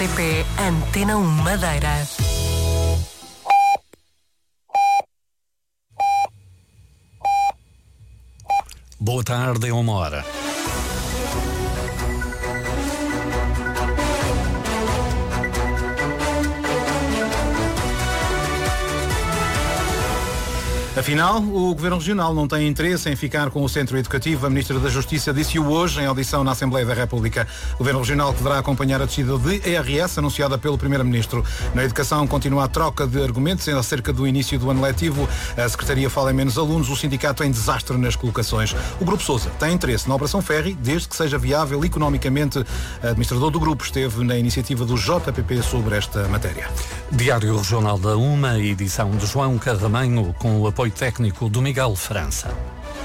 RTP Antena 1 Madeira. Boa tarde, é 1h. Afinal, o Governo Regional não tem interesse em ficar com o Centro Educativo. A Ministra da Justiça disse-o hoje em audição na Assembleia da República. O Governo Regional deverá acompanhar a descida de IRS anunciada pelo Primeiro-Ministro. Na educação continua a troca de argumentos acerca do início do ano letivo. A Secretaria fala em menos alunos, o sindicato em desastre nas colocações. O Grupo Sousa tem interesse na Operação Ferry, desde que seja viável economicamente. O administrador do grupo esteve na iniciativa do JPP sobre esta matéria. Diário Regional da UMA, edição de João Carramanho, com o apoio técnico do Miguel França.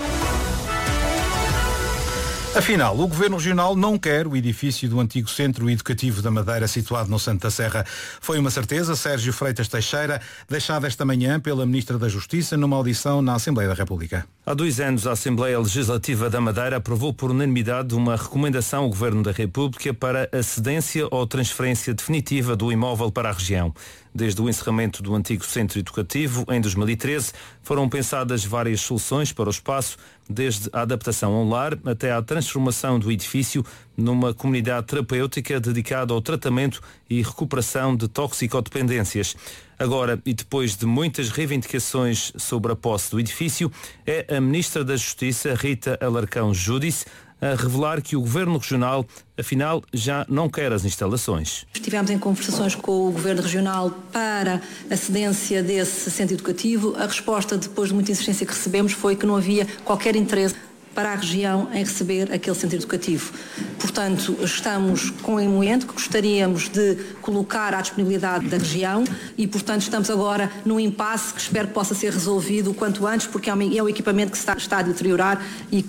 Afinal, o Governo Regional não quer o edifício do antigo Centro Educativo da Madeira, situado no Santo da Serra. Foi uma certeza, Sérgio Freitas Teixeira, deixada esta manhã pela Ministra da Justiça numa audição na Assembleia da República. Há 2 anos, a Assembleia Legislativa da Madeira aprovou por unanimidade uma recomendação ao Governo da República para a cedência ou transferência definitiva do imóvel para a região. Desde o encerramento do antigo Centro Educativo, em 2013, foram pensadas várias soluções para o espaço, desde a adaptação ao lar até à transformação do edifício numa comunidade terapêutica dedicada ao tratamento e recuperação de toxicodependências. Agora, e depois de muitas reivindicações sobre a posse do edifício, é a Ministra da Justiça, Rita Alarcão Júdice, a revelar que o Governo Regional, afinal, já não quer as instalações. Estivemos em conversações com o Governo Regional para a cedência desse centro educativo. A resposta, depois de muita insistência que recebemos, foi que não havia qualquer interesse para a região em receber aquele centro educativo. Portanto, estamos com o emoente que gostaríamos de colocar à disponibilidade da região e, portanto, estamos agora num impasse que espero que possa ser resolvido o quanto antes, porque é um equipamento que está a deteriorar e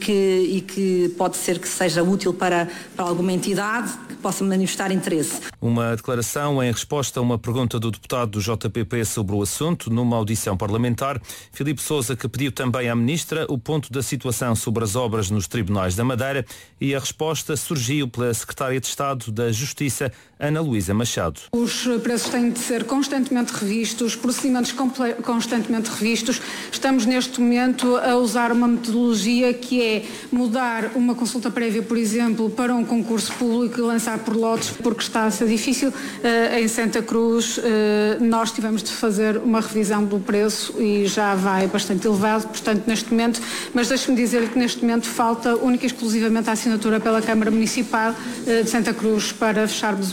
que pode ser que seja útil para alguma entidade que possa manifestar interesse. Uma declaração em resposta a uma pergunta do deputado do JPP sobre o assunto, numa audição parlamentar. Filipe Sousa, que pediu também à Ministra o ponto da situação sobre as obras nos tribunais da Madeira, e a resposta surgiu pela Secretária de Estado da Justiça, Ana Luísa Machado. Os preços têm de ser constantemente revistos, procedimentos constantemente revistos. Estamos neste momento a usar uma metodologia que é mudar uma consulta prévia, por exemplo, para um concurso público e lançar por lotes, porque está a ser difícil. Em Santa Cruz nós tivemos de fazer uma revisão do preço e já vai bastante elevado, portanto, neste momento, mas deixe-me dizer que neste momento falta única e exclusivamente a assinatura pela Câmara Municipal de Santa Cruz para fecharmos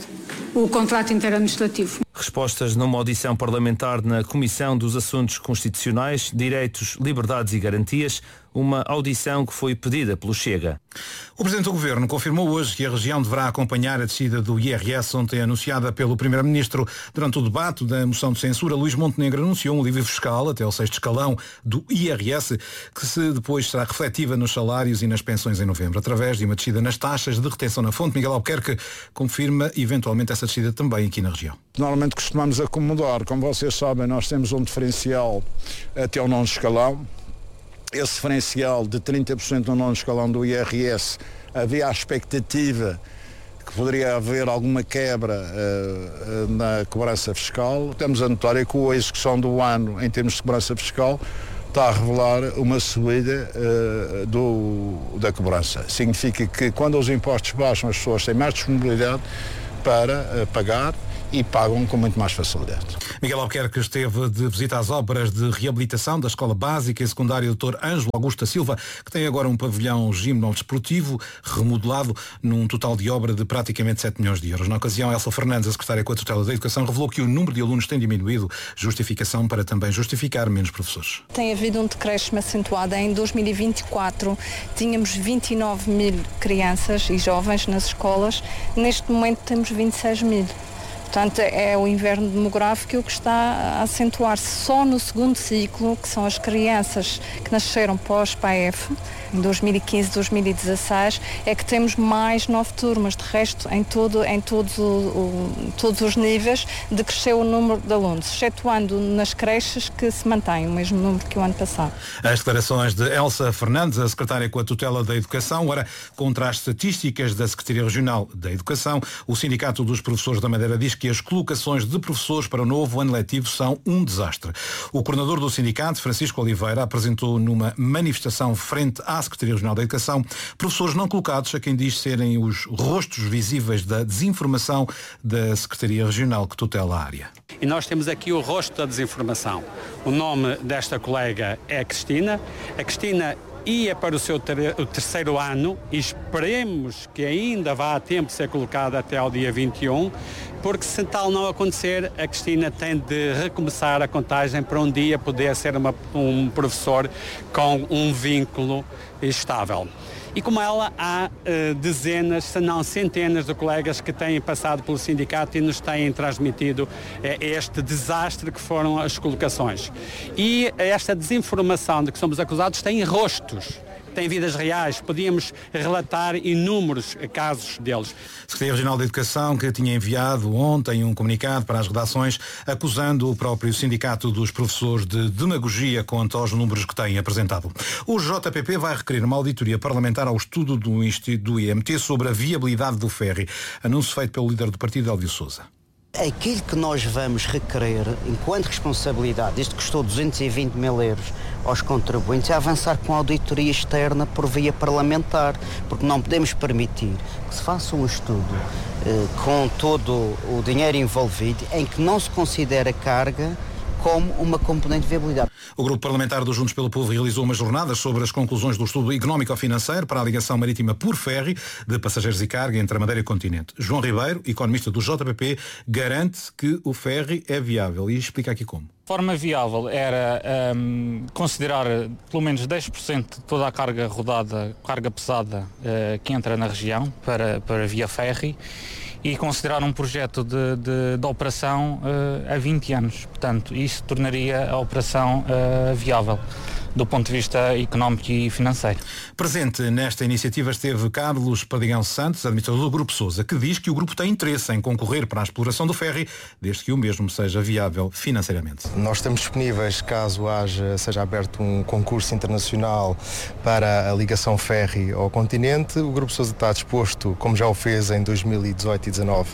o contrato interadministrativo. Respostas numa audição parlamentar na Comissão dos Assuntos Constitucionais, Direitos, Liberdades e Garantias, uma audição que foi pedida pelo Chega. O Presidente do Governo confirmou hoje que a região deverá acompanhar a descida do IRS, ontem anunciada pelo Primeiro-Ministro. Durante o debate da moção de censura, Luís Montenegro anunciou um alívio fiscal até ao 6º escalão do IRS, que depois será refletiva nos salários e nas pensões em novembro, através de uma descida nas taxas de retenção na fonte. Miguel Albuquerque confirma eventualmente essa descida também aqui na região. Normalmente costumamos acomodar, como vocês sabem, nós temos um diferencial até ao 9º escalão. Esse diferencial de 30% no 9º escalão do IRS, havia a expectativa que poderia haver alguma quebra na cobrança fiscal. Temos a notar é que a execução do ano em termos de cobrança fiscal está a revelar uma subida da cobrança. Significa que quando os impostos baixam, as pessoas têm mais disponibilidade para pagar e pagam com muito mais facilidade. Miguel Albuquerque esteve de visita às obras de reabilitação da Escola Básica e Secundária Dr. Ângelo Augusto Silva, que tem agora um pavilhão gimno-desportivo remodelado num total de obra de praticamente 7 milhões de euros. Na ocasião, Elsa Fernandes, a secretária com a tutela da Educação, revelou que o número de alunos tem diminuído, justificação para também justificar menos professores. Tem havido um decréscimo acentuado. Em 2024 tínhamos 29 mil crianças e jovens nas escolas, neste momento temos 26 mil. Portanto, é o inverno demográfico que está a acentuar-se. Só no segundo ciclo, que são as crianças que nasceram pós-PAEF, em 2015, 2016, é que temos mais 9 turmas. De resto, em todos os níveis, decresceu o número de alunos, excetuando nas creches, que se mantém o mesmo número que o ano passado. As declarações de Elsa Fernandes, a secretária com a tutela da Educação. Ora, contra as estatísticas da Secretaria Regional da Educação, o Sindicato dos Professores da Madeira diz que as colocações de professores para o novo ano letivo são um desastre. O coordenador do sindicato, Francisco Oliveira, apresentou numa manifestação frente à Secretaria Regional da Educação professores não colocados, a quem diz serem os rostos visíveis da desinformação da Secretaria Regional que tutela a área. E nós temos aqui o rosto da desinformação. O nome desta colega é a Cristina. A Cristina ia para o seu terceiro ano e esperemos que ainda vá a tempo de ser colocada até ao dia 21, porque se tal não acontecer, a Cristina tem de recomeçar a contagem para um dia poder ser um professor com um vínculo estável. E como ela, há dezenas, se não centenas de colegas que têm passado pelo sindicato e nos têm transmitido este desastre que foram as colocações. E esta desinformação de que somos acusados tem rostos, tem vidas reais. Podíamos relatar inúmeros casos deles. A Secretaria Regional da Educação, que tinha enviado ontem um comunicado para as redações acusando o próprio Sindicato dos Professores de demagogia quanto aos números que têm apresentado. O JPP vai requerer uma auditoria parlamentar ao estudo do IMT sobre a viabilidade do ferry. Anúncio feito pelo líder do partido, Hélio Sousa. Aquilo que nós vamos requerer, enquanto responsabilidade, isto custou 220 mil euros aos contribuintes, é avançar com a auditoria externa por via parlamentar, porque não podemos permitir que se faça um estudo com todo o dinheiro envolvido em que não se considera carga como uma componente de viabilidade. O Grupo Parlamentar dos Juntos pelo Povo realizou umas jornadas sobre as conclusões do estudo económico-financeiro para a ligação marítima por ferry de passageiros e carga entre a Madeira e o continente. João Ribeiro, economista do JPP, garante que o ferry é viável e explica aqui como. De forma viável era considerar pelo menos 10% de toda a carga rodada, carga pesada que entra na região para via ferry, e considerar um projeto de operação a 20 anos. Portanto, isso tornaria a operação viável do ponto de vista económico e financeiro. Presente nesta iniciativa esteve Carlos Padigão Santos, administrador do Grupo Sousa, que diz que o grupo tem interesse em concorrer para a exploração do ferry, desde que o mesmo seja viável financeiramente. Nós estamos disponíveis, caso seja aberto um concurso internacional para a ligação ferry ao continente. O Grupo Sousa está disposto, como já o fez em 2018 e 2019,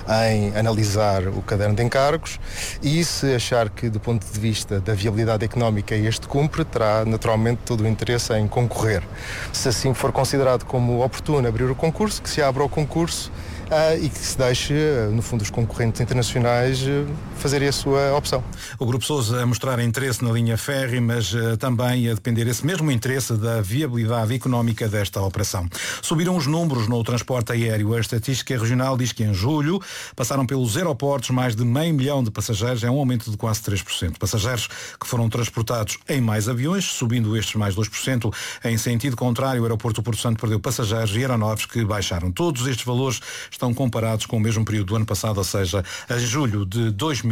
em analisar o caderno de encargos e, se achar que, do ponto de vista da viabilidade económica, este cumpre, terá naturalmente todo o interesse em concorrer. Se assim for considerado como oportuno abrir o concurso, que se abra o concurso e que se deixe, no fundo, os concorrentes internacionais fazerem a sua opção. O Grupo Sousa a mostrar interesse na linha ferry, mas também a depender esse mesmo interesse da viabilidade económica desta operação. Subiram os números no transporte aéreo. A estatística regional diz que em julho passaram pelos aeroportos mais de 500 mil de passageiros, é um aumento de quase 3%. Passageiros que foram transportados em mais aviões, subindo estes mais 2%. Em sentido contrário, o aeroporto do Porto Santo perdeu passageiros e aeronaves que baixaram. Todos estes valores estão comparados com o mesmo período do ano passado, ou seja, a julho de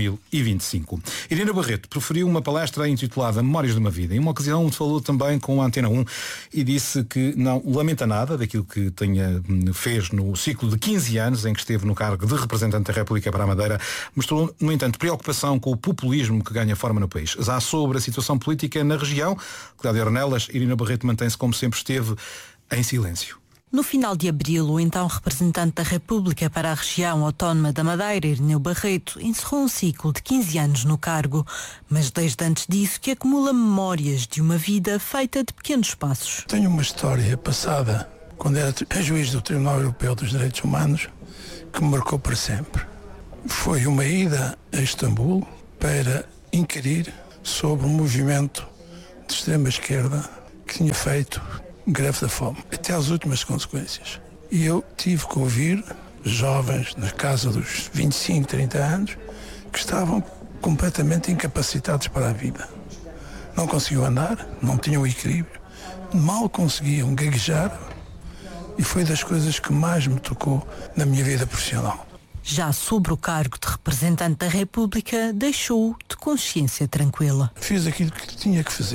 2025. Irina Barreto preferiu uma palestra intitulada Memórias de uma Vida. Em uma ocasião falou também com a Antena 1 e disse que não lamenta nada daquilo que fez no ciclo de 15 anos em que esteve no cargo de representante da República para a Madeira. Mostrou, no entanto, preocupação com o populismo que ganha forma no país. Já sobre a situação política na região, Cláudia Ornelas, Irina Barreto mantém-se como sempre esteve, em silêncio. No final de abril, o então representante da República para a região autónoma da Madeira, Irineu Barreto, encerrou um ciclo de 15 anos no cargo, mas desde antes disso que acumula memórias de uma vida feita de pequenos passos. Tenho uma história passada, quando era juiz do Tribunal Europeu dos Direitos Humanos, que me marcou para sempre. Foi uma ida a Istambul para inquirir sobre um movimento de extrema-esquerda que tinha feito greve da fome, até às últimas consequências. E eu tive que ouvir jovens na casa dos 25, 30 anos que estavam completamente incapacitados para a vida. Não conseguiam andar, não tinham equilíbrio, mal conseguiam gaguejar e foi das coisas que mais me tocou na minha vida profissional. Já sobre o cargo de representante da República, deixou-o de consciência tranquila. Fiz aquilo que tinha que fazer.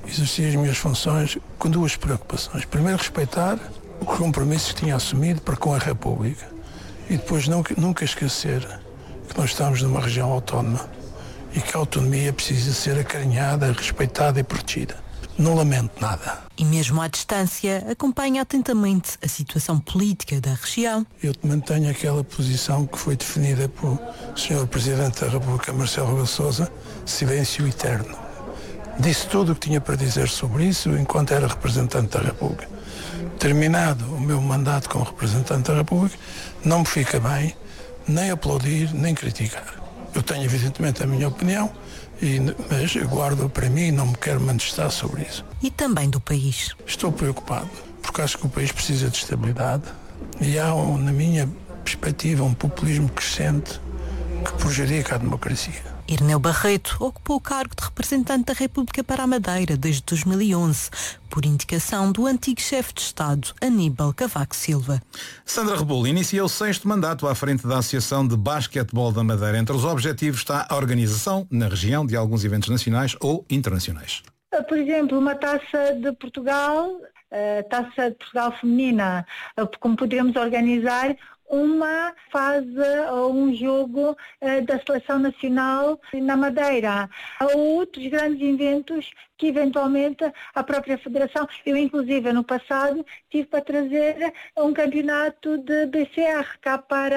exerci as minhas funções com duas preocupações. Primeiro, respeitar os compromissos que tinha assumido para com a República e depois nunca esquecer que nós estamos numa região autónoma e que a autonomia precisa ser acarinhada, respeitada e protegida. Não lamento nada. E mesmo à distância, acompanha atentamente a situação política da região. Eu mantenho aquela posição que foi definida pelo Sr. Presidente da República, Marcelo Rebelo de Sousa, silêncio eterno. Disse tudo o que tinha para dizer sobre isso enquanto era representante da República. Terminado o meu mandato como representante da República, não me fica bem nem aplaudir, nem criticar. Eu tenho evidentemente a minha opinião, mas guardo para mim e não me quero manifestar sobre isso. E também do país. Estou preocupado, porque acho que o país precisa de estabilidade e há, na minha perspectiva, um populismo crescente que prejudica a democracia. Irneu Barreto ocupou o cargo de representante da República para a Madeira desde 2011, por indicação do antigo chefe de Estado, Aníbal Cavaco Silva. Sandra Rebolo inicia o 6º mandato à frente da Associação de Basquetebol da Madeira. Entre os objetivos está a organização, na região, de alguns eventos nacionais ou internacionais. Por exemplo, uma Taça de Portugal, Taça de Portugal feminina, como poderemos organizar uma fase ou um jogo da Seleção Nacional na Madeira. Há outros grandes eventos que eventualmente a própria Federação, eu inclusive no passado tive para trazer um campeonato de BCR cá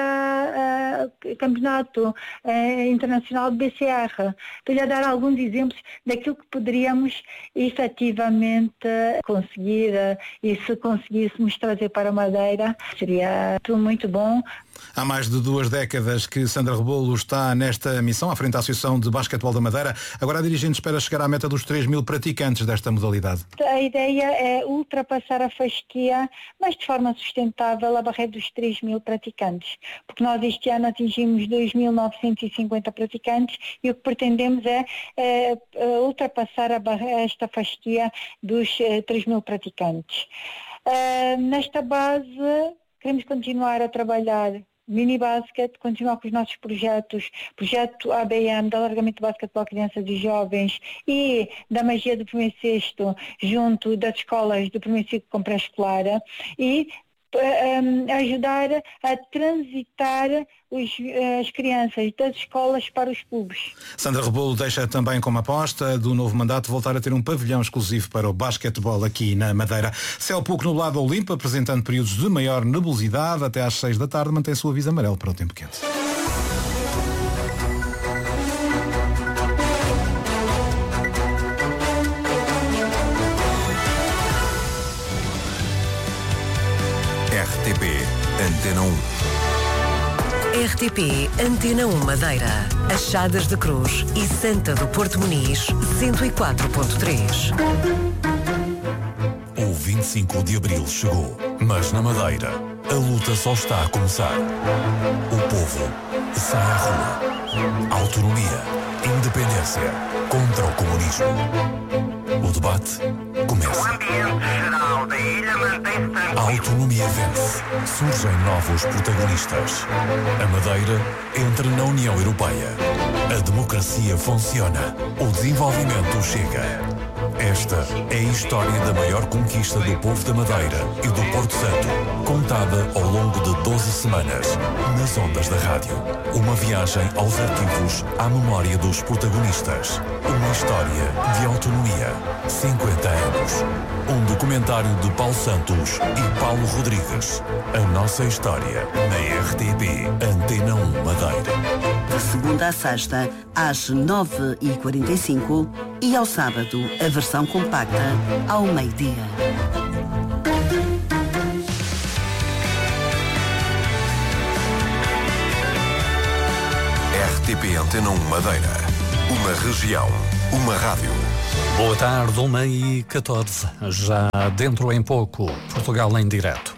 para campeonato internacional de BCR. Estou-lhe a dar alguns exemplos daquilo que poderíamos efetivamente conseguir e se conseguíssemos trazer para a Madeira seria tudo muito bom. Há mais de 2 décadas que Sandra Rebolo está nesta missão à frente da Associação de Basquetebol da Madeira. Agora a dirigente espera chegar à meta dos 3.000 praticantes desta modalidade. A ideia é ultrapassar a fasquia, mas de forma sustentável, a barreira dos 3.000 praticantes. Porque nós este ano atingimos 2.950 praticantes e o que pretendemos é ultrapassar esta fasquia dos 3.000 praticantes. Nesta base, queremos continuar a trabalhar mini-basket, continuar com os nossos projetos, projeto ABM, de alargamento de basquetebol a crianças e jovens e da magia do primeiro sexto, junto das escolas do primeiro ciclo com pré-escolar e ajudar a transitar as crianças das escolas para os clubes. Sandra Rebolo deixa também como aposta do novo mandato voltar a ter um pavilhão exclusivo para o basquetebol aqui na Madeira. Céu pouco nublado ou limpo, apresentando períodos de maior nebulosidade. Até às 6 da tarde mantém-se o aviso amarelo para o tempo quente. RTP Antena 1. RTP Antena 1 Madeira, Achadas de Cruz e Santa do Porto Muniz, 104.3. O 25 de Abril chegou, mas na Madeira a luta só está a começar. O povo sai à rua. Autonomia, independência, contra o comunismo. O debate começa. O ambiente geral da ilha mantém-se tranquilo. A autonomia vence. Surgem novos protagonistas. A Madeira entra na União Europeia. A democracia funciona. O desenvolvimento chega. Esta é a história da maior conquista do povo da Madeira e do Porto Santo, contada ao longo de 12 semanas, nas ondas da rádio. Uma viagem aos arquivos à memória dos protagonistas. Uma história de autonomia. 50 anos. Um documentário de Paulo Santos e Paulo Rodrigues. A nossa história na RTP Antena 1 Madeira. De segunda a sexta, às 9h45 e ao sábado, a versão compacta ao meio-dia. RTP Antena 1 Madeira. Uma região, uma rádio. Boa tarde, 1h14. Já dentro em pouco, Portugal em direto.